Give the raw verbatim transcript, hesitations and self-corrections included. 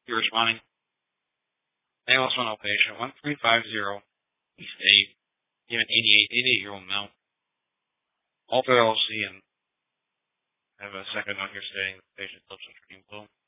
You're responding. A L S one patient, one three five zero, East eight. You have an eighty-eight-year-old male. Alter L L C and have a second on here stating the patient lives in Training Blue.